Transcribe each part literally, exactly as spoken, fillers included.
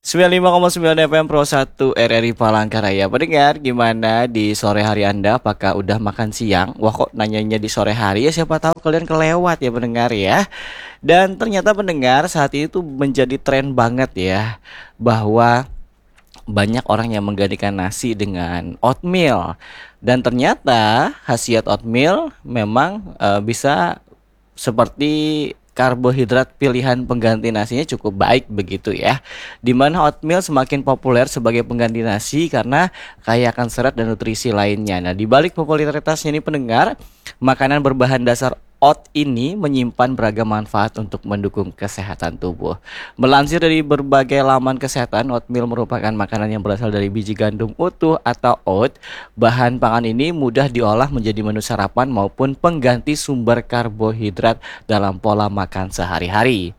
sembilan puluh lima koma sembilan F M Pro satu R R I Palangkaraya. Pendengar, gimana di sore hari Anda? Apakah udah makan siang? Wah, kok nanyanya di sore hari ya? Siapa tahu kalian kelewat ya pendengar ya. Dan ternyata pendengar saat ini tuh menjadi tren banget ya, bahwa banyak orang yang menggantikan nasi dengan oatmeal. Dan ternyata khasiat oatmeal memang eh, bisa seperti karbohidrat pilihan pengganti nasinya cukup baik begitu ya. Dimana oatmeal semakin populer sebagai pengganti nasi karena kaya akan serat dan nutrisi lainnya. Nah, di balik popularitasnya ini pendengar, makanan berbahan dasar oat ini menyimpan beragam manfaat untuk mendukung kesehatan tubuh. Melansir dari berbagai laman kesehatan, oatmeal merupakan makanan yang berasal dari biji gandum utuh atau oat. Bahan pangan ini mudah diolah menjadi menu sarapan maupun pengganti sumber karbohidrat dalam pola makan sehari-hari.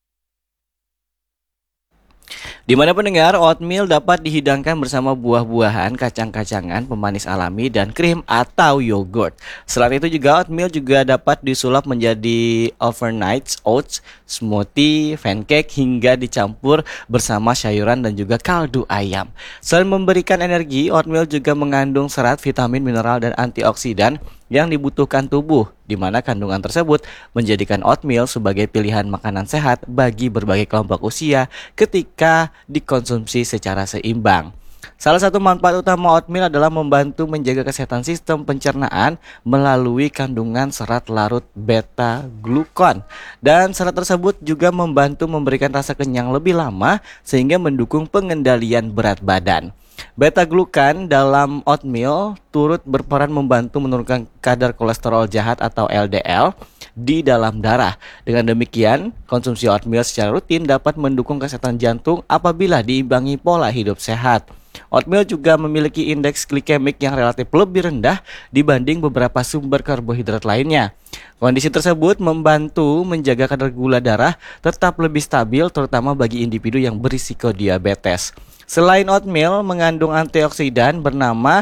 Di mana pendengar, oatmeal dapat dihidangkan bersama buah-buahan, kacang-kacangan, pemanis alami, dan krim atau yogurt. Selain itu juga oatmeal juga dapat disulap menjadi overnight oats, smoothie, pancake, hingga dicampur bersama sayuran dan juga kaldu ayam. Selain memberikan energi, oatmeal juga mengandung serat, vitamin, mineral, dan antioksidan yang dibutuhkan tubuh, di mana kandungan tersebut menjadikan oatmeal sebagai pilihan makanan sehat bagi berbagai kelompok usia ketika dikonsumsi secara seimbang. Salah satu manfaat utama oatmeal adalah membantu menjaga kesehatan sistem pencernaan melalui kandungan serat larut beta glukon. Dan serat tersebut juga membantu memberikan rasa kenyang lebih lama sehingga mendukung pengendalian berat badan. Beta glukan dalam oatmeal turut berperan membantu menurunkan kadar kolesterol jahat atau L D L di dalam darah. Dengan demikian, konsumsi oatmeal secara rutin dapat mendukung kesehatan jantung apabila diimbangi pola hidup sehat. Oatmeal juga memiliki indeks glikemik yang relatif lebih rendah dibanding beberapa sumber karbohidrat lainnya. Kondisi tersebut membantu menjaga kadar gula darah tetap lebih stabil, terutama bagi individu yang berisiko diabetes. Selain oatmeal mengandung antioksidan bernama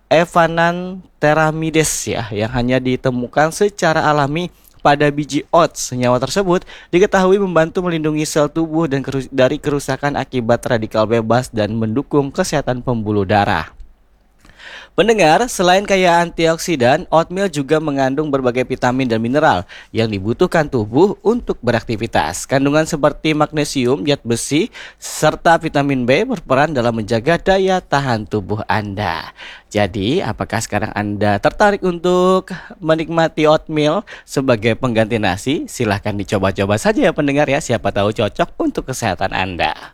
evanantheramides ya, yang hanya ditemukan secara alami pada biji oats. Senyawa tersebut diketahui membantu melindungi sel tubuh dan kerus- dari kerusakan akibat radikal bebas dan mendukung kesehatan pembuluh darah. Pendengar, selain kaya antioksidan, oatmeal juga mengandung berbagai vitamin dan mineral yang dibutuhkan tubuh untuk beraktivitas. Kandungan seperti magnesium, zat besi, serta vitamin B berperan dalam menjaga daya tahan tubuh Anda. Jadi, apakah sekarang Anda tertarik untuk menikmati oatmeal sebagai pengganti nasi? Silahkan dicoba-coba saja ya pendengar ya, siapa tahu cocok untuk kesehatan Anda.